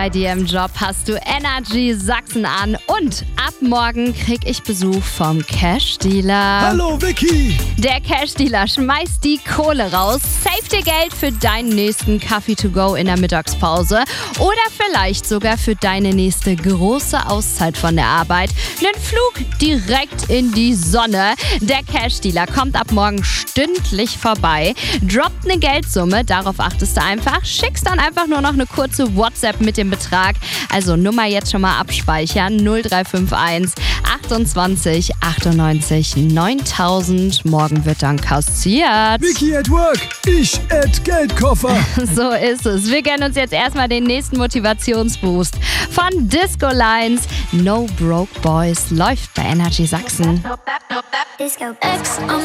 bei dir im Job hast du Energy Sachsen an und ab morgen krieg ich Besuch vom Cash-Dealer. Hallo Vicky! Der Cash-Dealer schmeißt die Kohle raus. Save dir Geld für deinen nächsten Kaffee to go in der Mittagspause oder vielleicht sogar für deine nächste große Auszeit von der Arbeit. Einen Flug direkt in die Sonne. Der Cash-Dealer kommt ab morgen stündlich vorbei, droppt eine Geldsumme, darauf achtest du einfach, schickst dann einfach nur noch eine kurze WhatsApp mit dem Betrag. Also Nummer jetzt schon mal abspeichern, 0351 28 98 9000. Morgen wird dann kassiert. Vicky at work, ich at Geldkoffer. So ist es. Wir gönnen uns jetzt erstmal den nächsten Motivationsboost von Disco Lines. No Broke Boys läuft bei Energy Sachsen. Disco X on